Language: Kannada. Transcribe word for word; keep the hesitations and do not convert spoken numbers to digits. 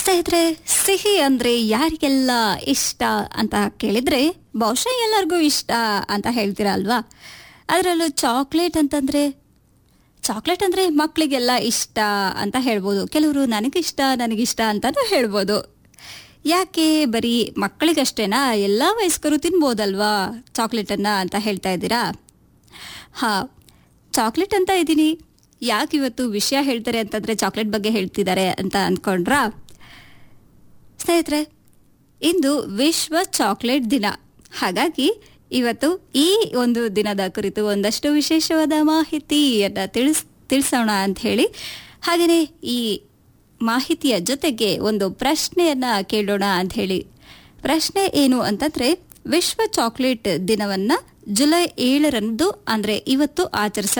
ಸ್ನೇಹಿತರೆ, ಸಿಹಿ ಅಂದ್ರೆ ಯಾರಿಗೆಲ್ಲ ಇಷ್ಟ ಅಂತ ಕೇಳಿದ್ರೆ ಬಹುಶಃ ಎಲ್ಲರಿಗೂ ಇಷ್ಟ ಅಂತ ಹೇಳ್ತೀರಾ ಅಲ್ವಾ. ಅದರಲ್ಲೂ ಚಾಕ್ಲೇಟ್ ಅಂತಂದ್ರೆ ಚಾಕ್ಲೇಟ್ ಅಂದ್ರೆ ಮಕ್ಕಳಿಗೆಲ್ಲ ಇಷ್ಟ ಅಂತ ಹೇಳ್ಬೋದು. ಕೆಲವರು ನನಗಿಷ್ಟ ನನಗಿಷ್ಟ ಅಂತಾನು ಹೇಳ್ಬೋದು. ಯಾಕೆ ಬರೀ ಮಕ್ಕಳಿಗಷ್ಟೇನಾ, ಎಲ್ಲ ವಯಸ್ಕರು ತಿನ್ಬೋದಲ್ವಾ ಚಾಕ್ಲೇಟನ್ನ ಅಂತ ಹೇಳ್ತಾ ಇದ್ದೀರಾ? ಹಾ, ಚಾಕ್ಲೇಟ್ ಅಂತ ಇದ್ದೀನಿ. ಯಾಕೆ ಇವತ್ತು ವಿಷಯ ಹೇಳ್ತಾರೆ ಅಂತಂದ್ರೆ ಚಾಕ್ಲೇಟ್ ಬಗ್ಗೆ ಹೇಳ್ತಿದ್ದಾರೆ ಅಂತ ಅಂದ್ಕೊಂಡ್ರಾ? ಸ್ನೇಹಿತರೆ, ಇಂದು ವಿಶ್ವ ಚಾಕ್ಲೇಟ್ ದಿನ. ಹಾಗಾಗಿ ಇವತ್ತು ಈ ಒಂದು ದಿನದ ಕುರಿತು ಒಂದಷ್ಟು ವಿಶೇಷವಾದ ಮಾಹಿತಿಯನ್ನು ತಿಳಿಸ್ ತಿಳಿಸೋಣ ಅಂತ ಹೇಳಿ, ಹಾಗೆಯೇ ಈ ಮಾಹಿತಿಯ ಜೊತೆಗೆ ಒಂದು ಪ್ರಶ್ನೆಯನ್ನ ಕೇಳೋಣ ಅಂತ ಹೇಳಿ. ಪ್ರಶ್ನೆ ಏನು ಅಂತಂದ್ರೆ, ವಿಶ್ವ ಚಾಕ್ಲೇಟ್ ದಿನವನ್ನ ಜುಲೈ ಏಳರಂದು ಅಂದ್ರೆ ಇವತ್ತು ಆಚರಿಸ